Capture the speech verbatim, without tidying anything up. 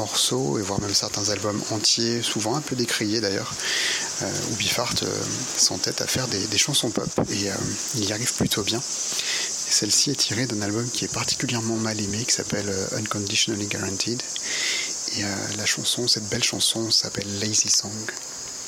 morceaux, et voire même certains albums entiers, souvent un peu décriés d'ailleurs, euh, où Beefheart euh, s'entête à faire des, des chansons pop, et euh, il y arrive plutôt bien. Et celle-ci est tirée d'un album qui est particulièrement mal aimé, qui s'appelle euh, Unconditionally Guaranteed, et euh, la chanson, cette belle chanson s'appelle Lazy Song.